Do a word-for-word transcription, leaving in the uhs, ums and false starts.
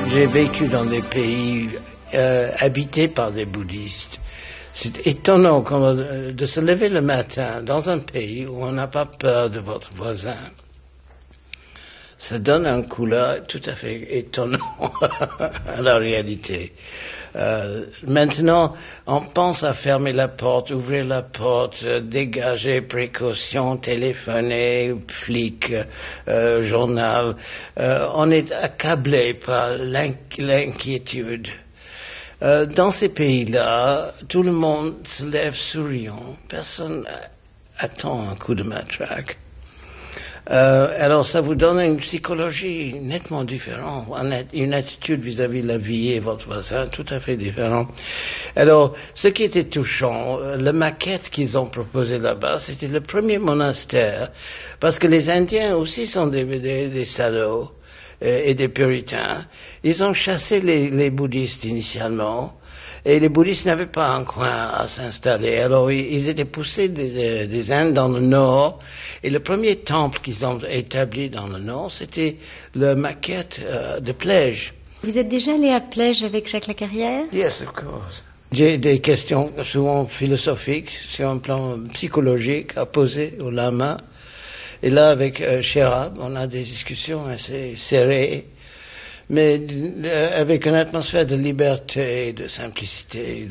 J'ai vécu dans des pays euh, habités par des bouddhistes. C'est étonnant quand, de se lever le matin dans un pays où on n'a pas peur de votre voisin. Ça donne un couleur tout à fait étonnant à la réalité. Euh, maintenant, on pense à fermer la porte, ouvrir la porte, euh, dégager, précaution, téléphoner, flic, euh, journal. Euh, on est accablé par l'inqui- l'inquiétude. Euh, dans ces pays-là, tout le monde se lève souriant. Personne attend un coup de matraque. Euh, alors ça vous donne une psychologie nettement différente, une attitude vis-à-vis de la vie et votre voisin tout à fait différente. Alors, ce qui était touchant, la maquette qu'ils ont proposée là-bas, c'était le premier monastère, parce que les Indiens aussi sont des, des, des salauds euh, et des puritains. Ils ont chassé les, les bouddhistes initialement. Et les bouddhistes n'avaient pas un coin à s'installer. Alors, ils étaient poussés des, des Indes dans le nord. Et le premier temple qu'ils ont établi dans le nord, c'était la maquette euh, de Plège. Vous êtes déjà allé à Plège avec Jacques Lacarrière? Yes, of course. J'ai des questions souvent philosophiques, sur un plan psychologique, à poser au lama. Et là, avec euh, Sherab, on a des discussions assez serrées, mais euh, avec une atmosphère de liberté, de simplicité.